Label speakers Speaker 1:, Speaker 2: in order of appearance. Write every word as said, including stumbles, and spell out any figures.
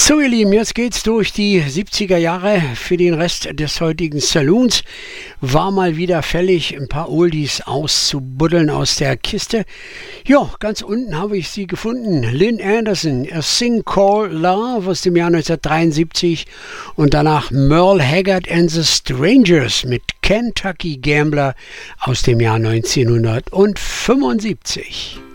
Speaker 1: So ihr Lieben, jetzt geht's durch die siebziger Jahre für den Rest des heutigen Saloons. War mal wieder fällig, ein paar Oldies auszubuddeln aus der Kiste. Ja, ganz unten habe ich sie gefunden. Lynn Anderson, A Thing Called Love aus dem Jahr neunzehnhundertdreiundsiebzig und danach Merle Haggard and the Strangers mit Kentucky Gambler aus dem Jahr neunzehnhundertfünfundsiebzig.